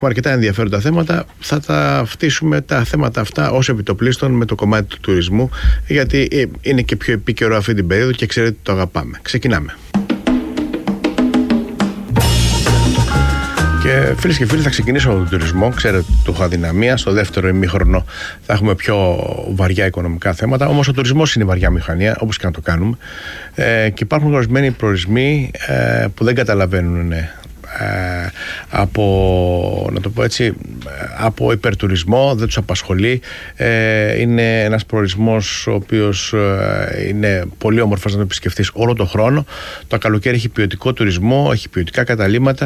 αρκετά ενδιαφέροντα θέματα. Θα τα φτύσουμε τα θέματα αυτά ως επιτοπλίστων με το κομμάτι του τουρισμού, γιατί είναι και πιο επίκαιρο αυτή την περίοδο και ξέρετε το αγαπάμε. Ξεκινάμε. Και φίλες και φίλοι, θα ξεκινήσω με τον τουρισμό. Ξέρετε, του έχω αδυναμία. Στο δεύτερο ημίχρονο θα έχουμε πιο βαριά οικονομικά θέματα. Όμως ο τουρισμός είναι βαριά μηχανία, όπως και να το κάνουμε. Και υπάρχουν ορισμένοι προορισμοί που δεν καταλαβαίνουν από, να το πω έτσι, από υπερτουρισμό, δεν τους απασχολεί. Είναι ένας προορισμός ο οποίος είναι πολύ όμορφος να το επισκεφτείς όλο τον χρόνο. Το καλοκαίρι έχει ποιοτικό τουρισμό, έχει ποιοτικά καταλύματα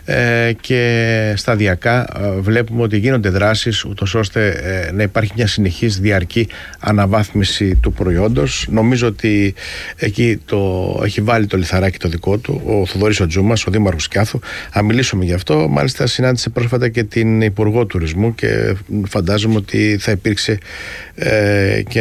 και σταδιακά βλέπουμε ότι γίνονται δράσεις ούτως ώστε να υπάρχει μια συνεχής διαρκή αναβάθμιση του προϊόντος. Νομίζω ότι εκεί έχει βάλει το λιθαράκι το δικό του ο Θοδωρής ο Τζούμας, ο Δήμαρχος Σκιάθου. Θα μιλήσουμε γι' αυτό. Μάλιστα συνάντησε πρόσφατα και την Υπουργό Τουρισμού και φαντάζομαι ότι θα υπήρξε και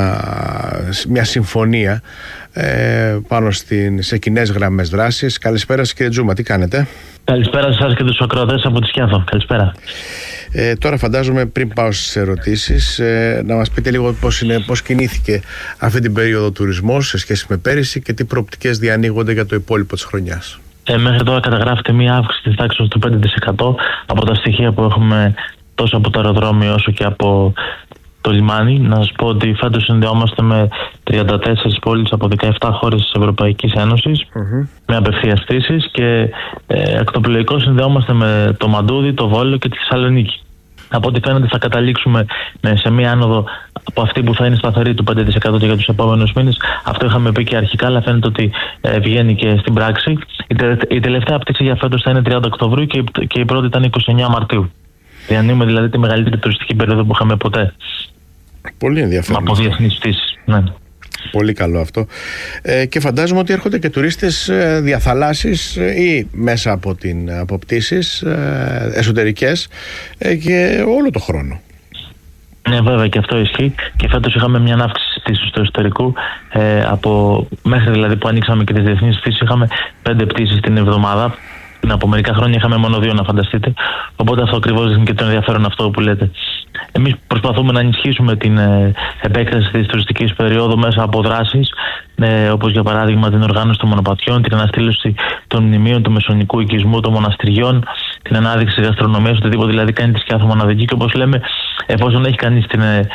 μια συμφωνία πάνω σε κοινές γραμμές δράσης. Καλησπέρα σας, κύριε Τζούμα, τι κάνετε? Καλησπέρα σε εσάς και τους ακροατές από τη Σκιάθο. Καλησπέρα. Τώρα φαντάζομαι, πριν πάω στις ερωτήσεις, να μας πείτε λίγο πώς κινήθηκε αυτή την περίοδο τουρισμός σε σχέση με πέρυσι και τι προοπτικές διανοίγονται για το υπόλοιπο της χρονιάς. Μέχρι τώρα καταγράφεται μία αύξηση της τάξης του 5% από τα στοιχεία που έχουμε τόσο από το αεροδρόμιο όσο και από το λιμάνι. Να σας πω ότι φέτος συνδεόμαστε με 34 πόλεις από 17 χώρες της Ευρωπαϊκής Ένωσης με απευθείας πτήσεις και εκτοπλοϊκώς συνδεόμαστε με το Μαντούδι, το Βόλο και τη Θεσσαλονίκη. Από ό,τι φαίνεται θα καταλήξουμε σε μία άνοδο από αυτή που θα είναι σταθερή του 5% για τους επόμενους μήνες. Αυτό είχαμε πει και αρχικά, αλλά φαίνεται ότι βγαίνει και στην πράξη. Η τελευταία πτήση για φέτος θα είναι 30 Οκτωβρίου και η πρώτη ήταν 29 Μαρτίου. Διανύουμε δηλαδή τη μεγαλύτερη τουριστική περίοδο που είχαμε ποτέ. Πολύ ενδιαφέρον. Από διεθνείς πτήσεις. Ναι. Πολύ καλό αυτό. Και φαντάζομαι ότι έρχονται και τουρίστες διαθαλάσσης ή μέσα από πτήσεις εσωτερικές και όλο το χρόνο. Ναι, βέβαια, και αυτό ισχύει. Και φέτος είχαμε μια αύξηση πτήσεων στο εσωτερικό. Μέχρι δηλαδή που ανοίξαμε και τις διεθνείς πτήσεις, είχαμε 5 πτήσεις την εβδομάδα. Από μερικά χρόνια είχαμε μόνο 2, να φανταστείτε. Οπότε αυτό ακριβώς δείχνει και το ενδιαφέρον αυτό που λέτε. Εμείς προσπαθούμε να ενισχύσουμε την επέκταση της τουριστικής περίοδου μέσα από δράσεις, όπως για παράδειγμα την οργάνωση των μονοπατιών, την αναστήλωση των μνημείων, του μεσονικού οικισμού, των μοναστηριών, την ανάδειξη της γαστρονομίας, οτιδήποτε δηλαδή κάνει τη Σκιάθο μοναδική. Και όπως λέμε, εφόσον έχει κανείς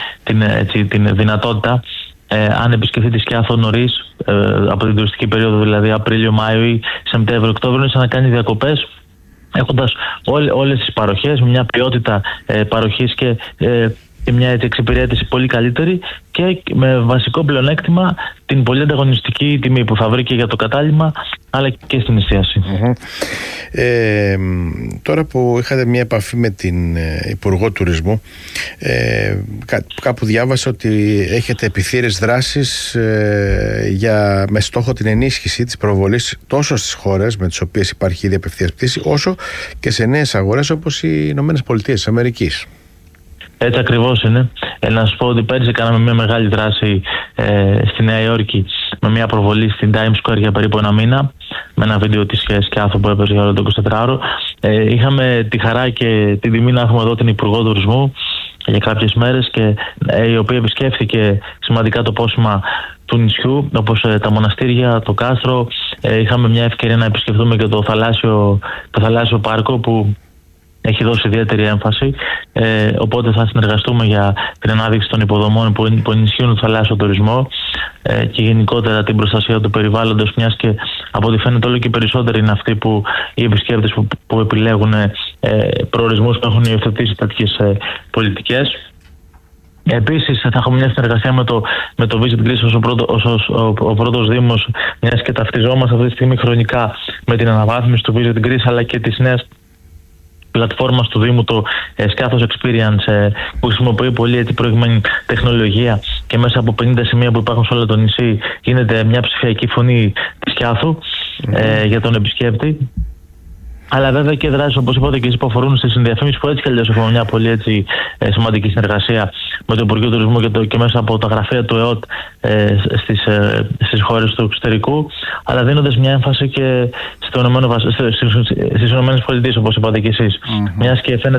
την δυνατότητα, αν επισκεφτεί τη Σκιάθο νωρίς, από την τουριστική περίοδο, δηλαδή Απρίλιο, Μάιο ή Σεπτέμβριο, Οκτώβριο, είναι σαν να κάνει διακοπές, έχοντας όλες τις παροχές, μια ποιότητα παροχής και μια εξυπηρέτηση πολύ καλύτερη και με βασικό πλεονέκτημα την πολύ ανταγωνιστική τιμή που θα βρει και για το κατάλημα αλλά και στην εστίαση. Τώρα που είχατε μια επαφή με την Υπουργό Τουρισμού, κάπου διάβασα ότι έχετε επιθύρες δράσεις με στόχο την ενίσχυση της προβολής τόσο στις χώρες με τις οποίες υπάρχει ήδη απευθείας πτήση, όσο και σε νέες αγορές όπως οι Ηνωμένες Πολιτείες της Αμερικής. Έτσι ακριβώς είναι. Να σας πω ότι πέρυσι κάναμε μια μεγάλη δράση στη Νέα Υόρκη με μια προβολή στην Times Square για περίπου 1 μήνα, με ένα βίντεο της Σκιάθο που έπαιζε για όλο το 24ωρο. Είχαμε τη χαρά και την τιμή να έχουμε εδώ την Υπουργό Τουρισμού για κάποιες μέρες και η οποία επισκέφθηκε σημαντικά το πόσημα του νησιού, όπως τα μοναστήρια, το κάστρο. Είχαμε μια ευκαιρία να επισκεφτούμε και το θαλάσσιο πάρκο που έχει δώσει ιδιαίτερη έμφαση, οπότε θα συνεργαστούμε για την ανάδειξη των υποδομών που ενισχύουν το θαλάσσιο τουρισμό και γενικότερα την προστασία του περιβάλλοντος, μιας και από ό,τι φαίνεται όλο και περισσότεροι είναι αυτοί οι επισκέπτες που επιλέγουν προορισμούς που έχουν υιοθετήσει τέτοιες πολιτικές. Επίσης θα έχουμε μια συνεργασία με το Visit Greece ως ο πρώτος δήμος, μιας και ταυτιζόμαστε αυτή τη στιγμή χρονικά με την αναβάθμιση του Visit Greece αλλά και της νέας πλατφόρμας του Δήμου, το Σκιάθος Experience, που χρησιμοποιεί πολύ προηγμένη τεχνολογία και μέσα από 50 σημεία που υπάρχουν σε όλο το νησί γίνεται μια ψηφιακή φωνή της Σκιάθου για τον επισκέπτη. Αλλά βέβαια και δράσεις, όπως είπατε και εσείς, που αφορούν στη συνδιαφήμιση, που έτσι κι αλλιώς έχουμε μια πολύ σημαντική συνεργασία με το Υπουργείο Τουρισμού και μέσα από τα γραφεία του ΕΟΤ στις χώρες του εξωτερικού, αλλά δίνοντας μια έμφαση και στις ΗΠΑ, όπως είπατε κι εσείς. Μιας και